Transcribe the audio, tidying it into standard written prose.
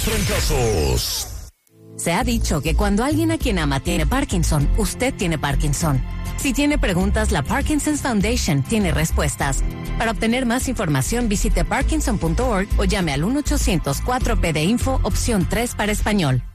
Trancazos. Se ha dicho que cuando alguien a quien ama tiene Parkinson, usted tiene Parkinson. Si tiene preguntas, la Parkinson's Foundation tiene respuestas. Para obtener más información, visite parkinson.org o llame al 1-800-4PD-INFO, opción 3 para español.